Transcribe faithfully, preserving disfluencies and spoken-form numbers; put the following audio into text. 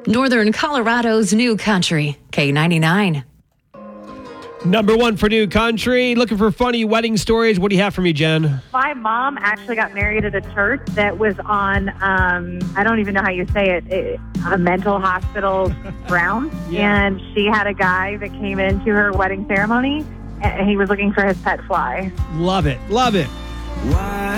Northern Colorado's new country, K ninety-nine. Number one for new country. Looking for funny wedding stories. What do you have for me, Jen? My mom actually got married at a church that was on, um, I don't even know how you say it, it a mental hospital grounds. Yeah. And she had a guy that came into her wedding ceremony, and he was looking for his pet fly. Love it. Love it. Why